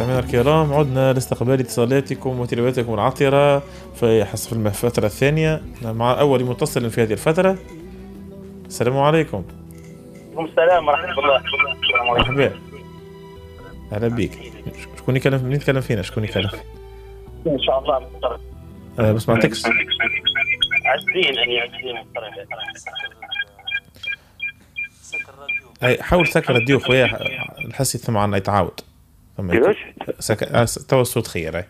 مستمعينا الكرام، عدنا لاستقبال اتصالاتكم وتلواتكم العطرة في حسب الفترة الثانية مع أول متصل في هذه الفترة. السلام عليكم. وعليكم السلام ورحمة الله. مرحبا، أهلا بك. شكون يكلم؟ منين يتكلم فينا؟ شكون يكلم؟ إن شاء الله مضطر. بس ما عندكش عزين مضطر. حاول سكر الراديو خويا، نحس ثم عنا يتعاود. كيفاش؟ توا الصوت خير.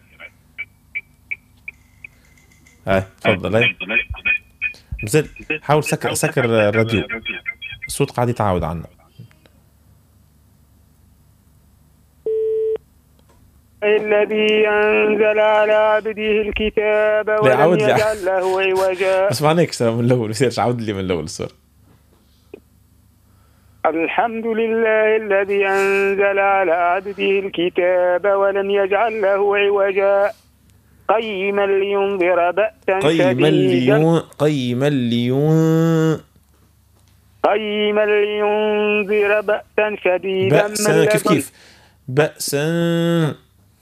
تفضل. مازال حاول سكر الراديو، الصوت قاعد يتعاود عنا. الذي أنزل على عبده الكتاب ولم يجعل له عوجا. اسمعناك من الأول، بسيرش عاود لي من الأول الصورة. الحمد لله الذي أنزل على عبده الكتاب ولم يجعل له عوجا قيما لينذر بأسا شديدا قيما لينذر بأسا شديدا بأسا كيف بأسا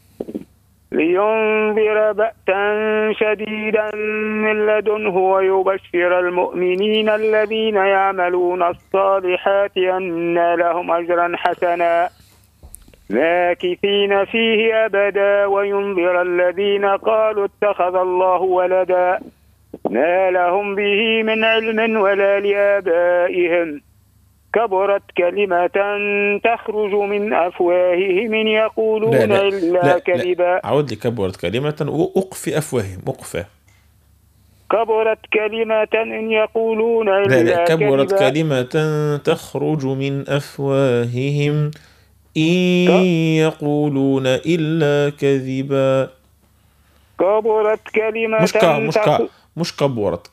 لينذر بأسا شديدا من لدنه ويبشر المؤمنين الذين يعملون الصالحات أن لهم أجرا حسنا ماكثين فيه أبدا وينذر الذين قالوا اتخذ الله ولدا ما لهم به من علم ولا لآبائهم كبرت كلمة تخرج من أفواههم إن يقولون إلا كذبا. عود لي كبرت كلمة وأقفي أفواههم كبرت كلمة إن يقولون إلا كذبا. كبرت كلمة تخرج من أفواههم إن يقولون إلا كذبا. كبرت كلمة مش كبرت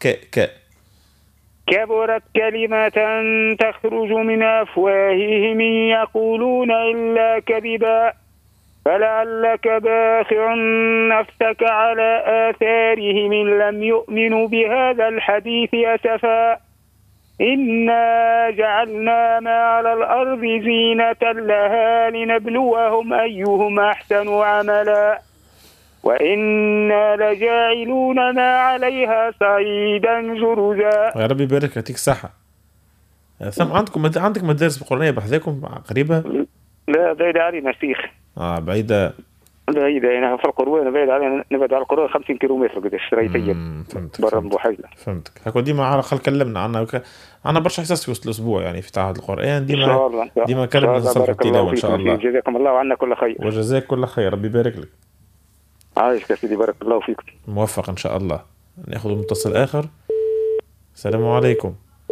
كبرت كلمة تخرج من أفواههم إن يقولون إلا كذبا فلعلك باخع نفسك على آثارهم إن لم يؤمنوا بهذا الحديث أسفا إنا جعلنا ما على الأرض زينة لها لنبلوهم أيهم أحسن عملا وإنا لجاعلون ما عليها صعيدا جرزا. يا ربي يبارك، يعطيك الصحة. ثم عندك مدارس قرآنية بحذاكم قريبة؟ لا بعيدة علينا شيخ. بعيدة يعني في القروة بعيدة علينا، نبعد على القروة 50 كيلومتر قداش شريطية برا بوحيدة. فهمتك. هكو ديما على خل كلمنا عنها برشا حصص في وسط الأسبوع يعني في تعهد القرآن ديما كلمنا نصلح التلاوة إن شاء الله. جزاكم الله وعنا كل خير. وجزاك كل خير، ربي يبارك لك. عايش يا سيدي، بارك الله فيكم. موفق إن شاء الله. نأخذ متصل آخر. السلام عليكم.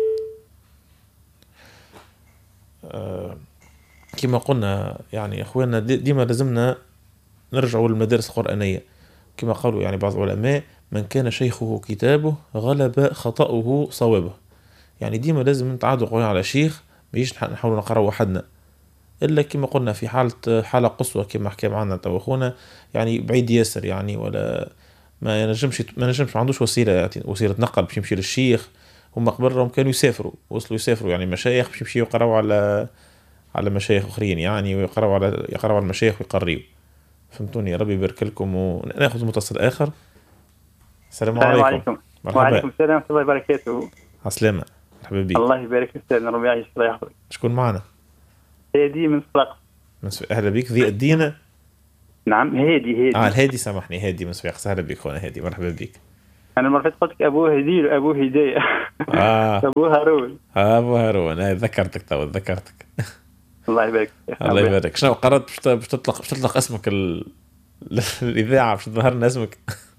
كما قلنا يعني أخواننا ديما لازمنا نرجعوا للمدارس القرآنية كما قالوا يعني بعض العلماء: من كان شيخه كتابه غلب خطأه صوابه. يعني ديما لازم نتعادوا قوي على شيخ، مايش نحاولوا نقرأ وحدنا، إلا كما قلنا في حالة قصوى كما حكى معنا تو أخونا، يعني بعيد ياسر يعني ولا ما نجمش ما عندوش وسيلة نقل باش يمشي للشيخ. هم قبلهم كانوا يسافروا يعني مشايخ باش يمشيوا يقراوا على مشايخ اخرين يعني، ويقراوا على المشايخ ويقريوا. فهمتوني؟ ربي يبارك لكم. وناخذ متصل اخر. السلام عليكم. وعليكم السلام ورحمه الله وبركاته. عسلامة، مرحبا بك. الله يبارك فيك استاذنا، ربي يعيش الله يحفظك. شكون معنا؟ هادي من صفاقس. اهلا بك. ذي الدينا. نعم هادي. الهادي، سامحني، هادي من صفاقس. اهلا بك خونا هادي، مرحبا بك. انا المره قلت لك ابو هديل وابو هدايه. ابو هارون. ابو هارون، ذكرتك. الله يبارك فيك. الله يبارك. شنو قررت باش تطلق اسمك الاذاعه، باش تظهر لنا اسمك؟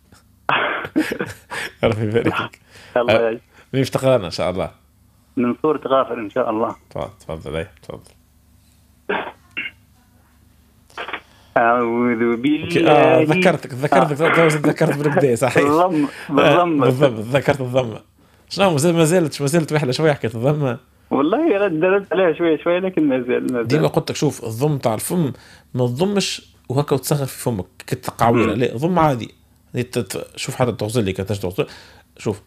ربي يبارك فيك. الله يعيش. مين باش تقرانا ان شاء الله؟ من سورة غافر ان شاء الله. تفضل. أعوذ بالله. ذكرت بالبداية صحيح. بالضبط ذكرت الضمة. شنو ما زالت وحدة شوية حكيت الضمة. والله ردت عليها شوية لكن ما زال. ديما قلت لك شوف الضم تاع الفم ما تضمش وهكا وتصغر في فمك كتقعويرة، لا ضم عادي. شوف حتى تغزل لي تغزل. شوف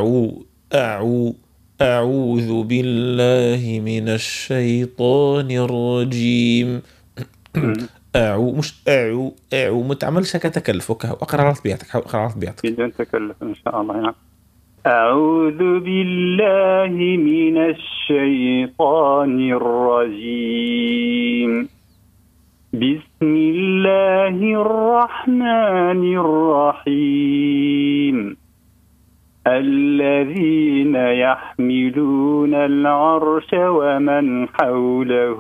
أعوذ بالله من الشيطان الرجيم. أعو مش أعو، أعو ما تعملش هكا تكلف، اقرأ على طبيعتك، حاول اقرأ على طبيعتك بدون تكلف إن شاء الله. نعم. أعوذ بالله من الشيطان الرجيم. بسم الله الرحمن الرحيم. الذين يحملون العرش ومن حوله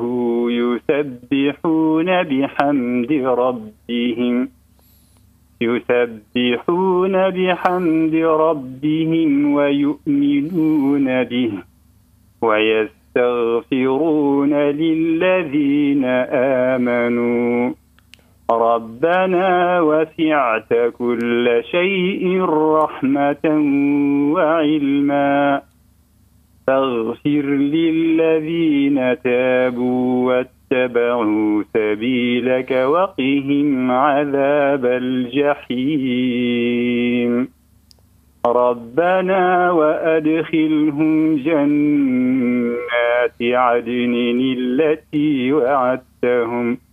يسبحون بحمد ربهم ويؤمنون به ويستغفرون للذين آمنوا ربنا وسعت كل شيء رحمة وعلما فاغفر للذين تابوا واتبعوا سبيلك وقهم عذاب الجحيم. ربنا وأدخلهم جنات عدن التي وعدتهم